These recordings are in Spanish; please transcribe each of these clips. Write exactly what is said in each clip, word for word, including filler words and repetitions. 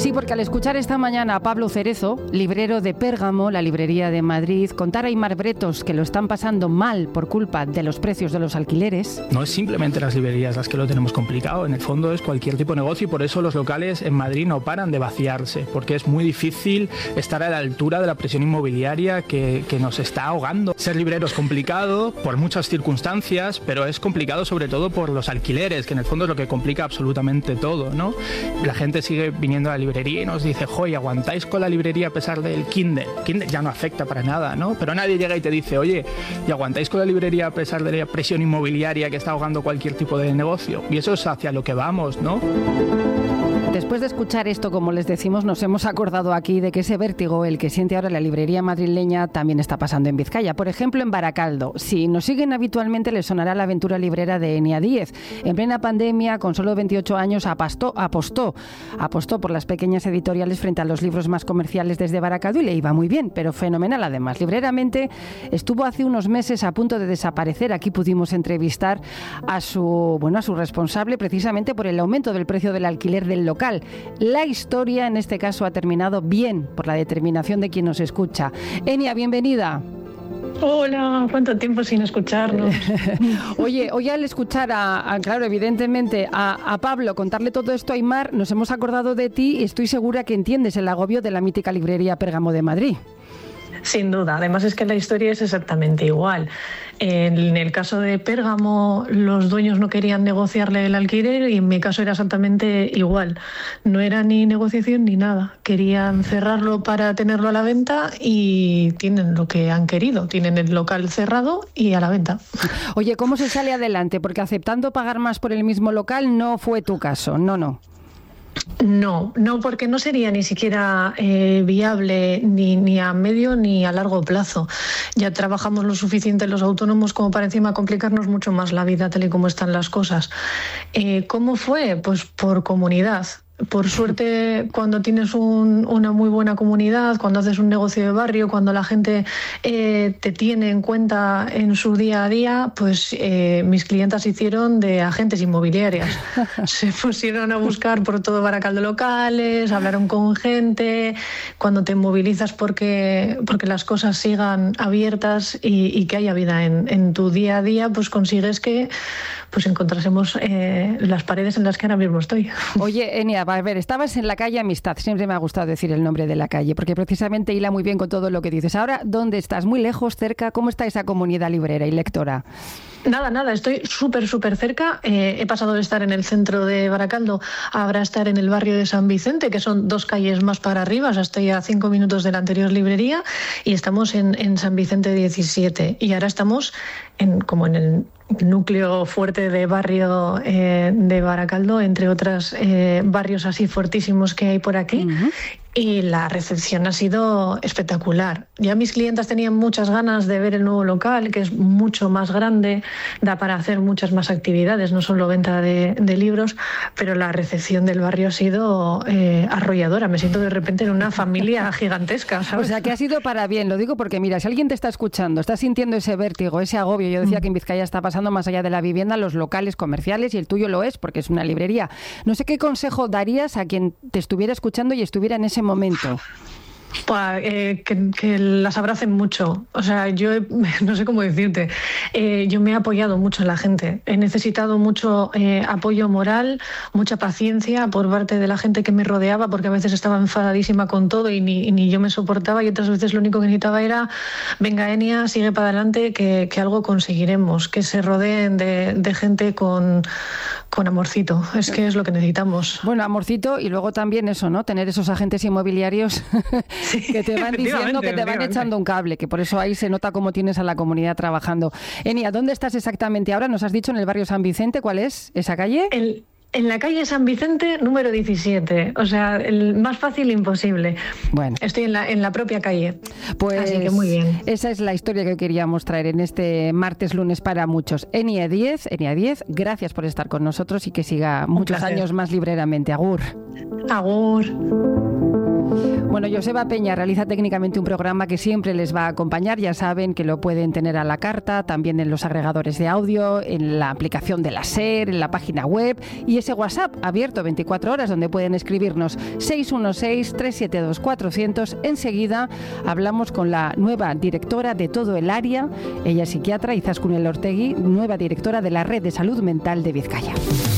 Sí, porque al escuchar esta mañana a Pablo Cerezo, librero de Pérgamo, la librería de Madrid, contar a Aimar Bretos que lo están pasando mal por culpa de los precios de los alquileres. No es simplemente las librerías las que lo tenemos complicado, en el fondo es cualquier tipo de negocio y por eso los locales en Madrid no paran de vaciarse, porque es muy difícil estar a la altura de la presión inmobiliaria que, que nos está ahogando. Ser librero es complicado por muchas circunstancias, pero es complicado sobre todo por los alquileres, que en el fondo es lo que complica absolutamente todo, ¿no? La gente sigue viniendo a la librería y nos dice, joy, ¿aguantáis con la librería a pesar del Kindle? Kindle ya no afecta para nada, ¿no? Pero nadie llega y te dice, oye, ¿y aguantáis con la librería a pesar de la presión inmobiliaria que está ahogando cualquier tipo de negocio? Y eso es hacia lo que vamos, ¿no? Después de escuchar esto, como les decimos, nos hemos acordado aquí de que ese vértigo, el que siente ahora la librería madrileña, también está pasando en Vizcaya. Por ejemplo, en Baracaldo. Si nos siguen habitualmente, les sonará la aventura librera de Enia Díez. En plena pandemia, con solo veintiocho años, apostó, apostó, apostó por las pequeñas editoriales frente a los libros más comerciales desde Baracaldo y le iba muy bien, pero fenomenal además. Libreramente, estuvo hace unos meses a punto de desaparecer. Aquí pudimos entrevistar a su, bueno, a su responsable precisamente por el aumento del precio del alquiler del local. La historia, en este caso, ha terminado bien por la determinación de quien nos escucha. Enia, bienvenida. Hola, ¿cuánto tiempo sin escucharnos? Oye, hoy al escuchar, a, a claro, evidentemente, a, a Pablo contarle todo esto a Aimar, nos hemos acordado de ti y estoy segura que entiendes el agobio de la mítica librería Pérgamo de Madrid. Sin duda, además es que la historia es exactamente igual. En el caso de Pérgamo, los dueños no querían negociarle el alquiler y en mi caso era exactamente igual. No era ni negociación ni nada. Querían cerrarlo para tenerlo a la venta y tienen lo que han querido. Tienen el local cerrado y a la venta. Oye, ¿cómo se sale adelante? Porque aceptando pagar más por el mismo local no fue tu caso, no, no. No, no, porque no sería ni siquiera eh, viable ni, ni a medio ni a largo plazo. Ya trabajamos lo suficiente los autónomos como para encima complicarnos mucho más la vida tal y como están las cosas. Eh, ¿Cómo fue? Pues por comunidad. Por suerte, cuando tienes un, una muy buena comunidad, cuando haces un negocio de barrio, cuando la gente eh, te tiene en cuenta en su día a día, pues eh, mis clientas se hicieron de agentes inmobiliarias. Se pusieron a buscar por todo Baracaldo locales, hablaron con gente. Cuando te movilizas porque, porque las cosas sigan abiertas y, y que haya vida en, en tu día a día, pues consigues que pues encontrásemos eh, las paredes en las que ahora mismo estoy. Oye, Enia, a ver, estabas en la calle Amistad, siempre me ha gustado decir el nombre de la calle, porque precisamente hila muy bien con todo lo que dices. Ahora, ¿dónde estás? ¿Muy lejos, cerca? ¿Cómo está esa comunidad librera y lectora? Nada, nada, estoy súper, súper cerca. Eh, he pasado de estar en el centro de Baracaldo a ahora estar en el barrio de San Vicente, que son dos calles más para arriba, o sea, estoy a cinco minutos de la anterior librería y estamos en, en San Vicente diecisiete. Y ahora estamos en, como en el núcleo fuerte de barrio eh, de Baracaldo, entre otros eh, barrios así fortísimos que hay por aquí. Uh-huh. Y la recepción ha sido espectacular. Ya mis clientas tenían muchas ganas de ver el nuevo local, que es mucho más grande, da para hacer muchas más actividades, no solo venta de, de libros, pero la recepción del barrio ha sido eh, arrolladora. Me siento de repente en una familia gigantesca, ¿sabes? O sea, que ha sido para bien. Lo digo porque, mira, si alguien te está escuchando, está sintiendo ese vértigo, ese agobio, yo decía mm. que en Vizcaya está pasando más allá de la vivienda, los locales comerciales, y el tuyo lo es, porque es una librería. No sé qué consejo darías a quien te estuviera escuchando y estuviera en ese momento. Pues, eh, que, que las abracen mucho. O sea, yo he, no sé cómo decirte. Eh, yo me he apoyado mucho en la gente. He necesitado mucho eh, apoyo moral, mucha paciencia por parte de la gente que me rodeaba, porque a veces estaba enfadadísima con todo y ni, ni yo me soportaba, y otras veces lo único que necesitaba era, venga, Enia, sigue para adelante, que, que algo conseguiremos, que se rodeen de, de gente con, con amorcito. Es que es lo que necesitamos. Bueno, amorcito, y luego también eso, ¿no? Tener esos agentes inmobiliarios sí, que te van diciendo, que te van echando un cable, que por eso ahí se nota cómo tienes a la comunidad trabajando. Enia, ¿dónde estás exactamente ahora? Nos has dicho en el barrio San Vicente. ¿Cuál es esa calle? El... En la calle San Vicente, número diecisiete. O sea, el más fácil imposible. Bueno. Estoy en la, en la propia calle. Pues así que muy bien. Esa es la historia que queríamos traer en este martes lunes para muchos. Enia Díez, Enia Díez, gracias por estar con nosotros y que siga muchos años más libreramente. Agur. Agur. Bueno, Joseba Peña realiza técnicamente un programa que siempre les va a acompañar. Ya saben que lo pueden tener a la carta, también en los agregadores de audio, en la aplicación de la SER, en la página web y ese WhatsApp abierto veinticuatro horas donde pueden escribirnos seis uno seis, tres siete dos, cuatrocientos. Enseguida hablamos con la nueva directora de todo el área. Ella es psiquiatra, Izaskun Elortegui, nueva directora de la Red de Salud Mental de Vizcaya.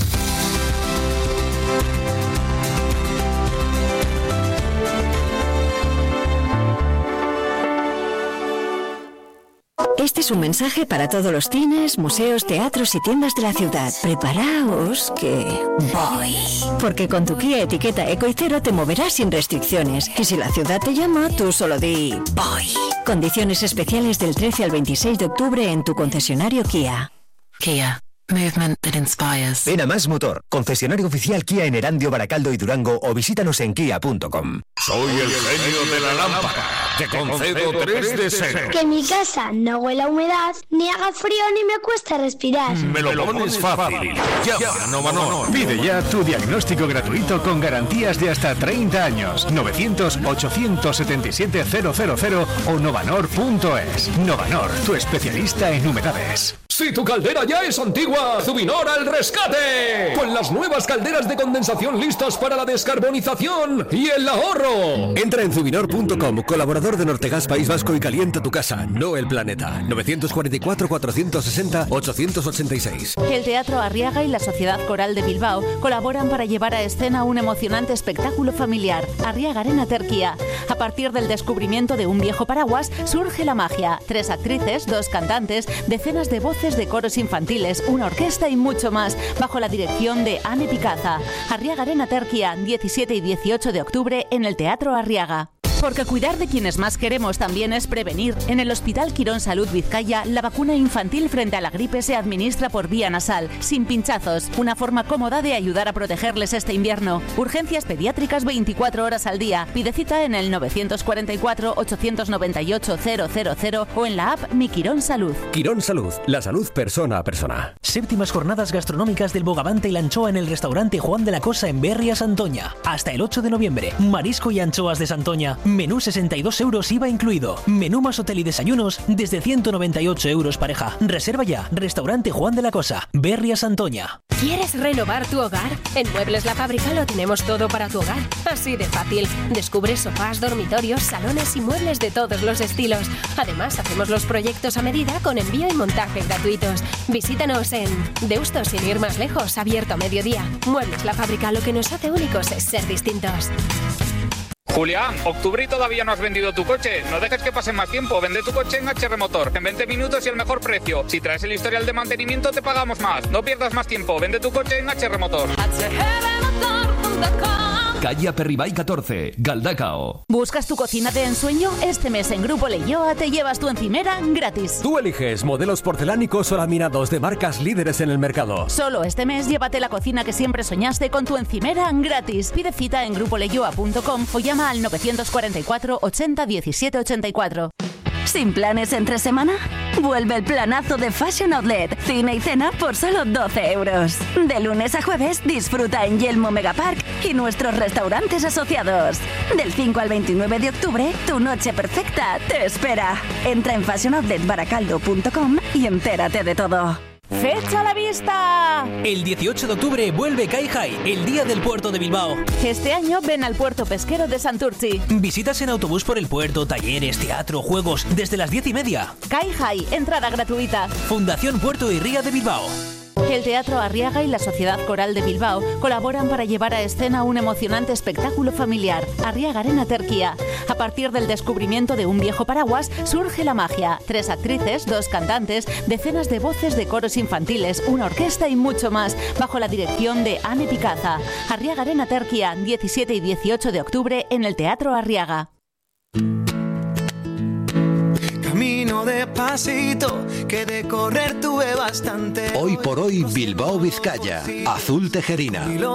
Este es un mensaje para todos los cines, museos, teatros y tiendas de la ciudad. Preparaos que voy. Porque con tu Kia Etiqueta Eco y Cero te moverás sin restricciones. Y si la ciudad te llama, tú solo di voy. Condiciones especiales del trece al veintiséis de octubre en tu concesionario Kia. Kia. Movement that inspires. Ven a Más Motor, concesionario oficial Kia en Erandio, Baracaldo y Durango, o visítanos en kia punto com. Soy el genio de la lámpara. Te concedo tres deseos. Que mi casa no huela a humedad, ni haga frío ni me cueste respirar. Me lo pones fácil. Llama a Novanor. Pide ya tu diagnóstico gratuito con garantías de hasta treinta años. novecientos, ochocientos setenta y siete, cero cero cero o novanor punto es. Novanor, tu especialista en humedades. Si tu caldera ya es antigua, Zubinor al rescate. Con las nuevas calderas de condensación listas para la descarbonización y el ahorro. Entra en zubinor punto com, colaborador de Nortegas País Vasco, y calienta tu casa, no el planeta. novecientos cuarenta y cuatro, cuatrocientos sesenta, ochocientos ochenta y seis. El Teatro Arriaga y la Sociedad Coral de Bilbao colaboran para llevar a escena un emocionante espectáculo familiar, Arriaga Arena Terquía. A partir del descubrimiento de un viejo paraguas surge la magia. Tres actrices, dos cantantes, decenas de voces de coros infantiles, una orquesta y mucho más, bajo la dirección de Ane Picaza. Arriaga Arena Terquía, diecisiete y dieciocho de octubre en el Teatro Arriaga. Porque cuidar de quienes más queremos también es prevenir. En el Hospital Quirón Salud Vizcaya, la vacuna infantil frente a la gripe se administra por vía nasal, sin pinchazos. Una forma cómoda de ayudar a protegerles este invierno. Urgencias pediátricas veinticuatro horas al día. Pide cita en el novecientos cuarenta y cuatro, ochocientos noventa y ocho, cero cero cero o en la app Mi Quirón Salud. Quirón Salud, la salud persona a persona. Séptimas jornadas gastronómicas del bogavante y la anchoa en el restaurante Juan de la Cosa en Berria, Santoña. Hasta el ocho de noviembre. Marisco y anchoas de Santoña. Menú sesenta y dos euros I V A incluido. Menú más hotel y desayunos desde ciento noventa y ocho euros pareja. Reserva ya. Restaurante Juan de la Cosa, Berria, Santoña. ¿Quieres renovar tu hogar? En Muebles La Fábrica lo tenemos todo para tu hogar. Así de fácil. Descubre sofás, dormitorios, salones y muebles de todos los estilos. Además, hacemos los proyectos a medida con envío y montaje gratuitos. Visítanos en Deusto, sin ir más lejos, abierto a mediodía. Muebles La Fábrica, lo que nos hace únicos es ser distintos. Julián, octubre y todavía no has vendido tu coche. No dejes que pase más tiempo. Vende tu coche en H R Motor. En veinte minutos y el mejor precio. Si traes el historial de mantenimiento te pagamos más. No pierdas más tiempo. Vende tu coche en H R Motor. H R motor punto com. Calle Aperribay catorce, Galdacao. ¿Buscas tu cocina de ensueño? Este mes en Grupo Leioa te llevas tu encimera gratis. Tú eliges modelos porcelánicos o laminados de marcas líderes en el mercado. Solo este mes llévate la cocina que siempre soñaste con tu encimera gratis. Pide cita en grupo leioa punto com o llama al novecientos cuarenta y cuatro, ochenta, diecisiete ochenta y cuatro. ¿Sin planes entre semana? Vuelve el planazo de Fashion Outlet. Cine y cena por solo doce euros. De lunes a jueves disfruta en Yelmo Megapark y nuestros restaurantes asociados. Del cinco al veintinueve de octubre, tu noche perfecta te espera. Entra en fashion outlet baracaldo punto com y entérate de todo. ¡Fecha a la vista! El dieciocho de octubre vuelve Kai Hai, el día del puerto de Bilbao. Este año ven al puerto pesquero de Santurtzi. Visitas en autobús por el puerto, talleres, teatro, juegos, desde las diez y media. Kai Hai, entrada gratuita. Fundación Puerto y Ría de Bilbao. El Teatro Arriaga y la Sociedad Coral de Bilbao colaboran para llevar a escena un emocionante espectáculo familiar, Arriaga Arena Terquía. A partir del descubrimiento de un viejo paraguas surge la magia. Tres actrices, dos cantantes, decenas de voces de coros infantiles, una orquesta y mucho más, bajo la dirección de Ane Picaza. Arriaga Arena Terquía, diecisiete y dieciocho de octubre en el Teatro Arriaga. Camino despacito, que de correr tuve bastante. Hoy por hoy Bilbao, Vizcaya, Azul Tejerina.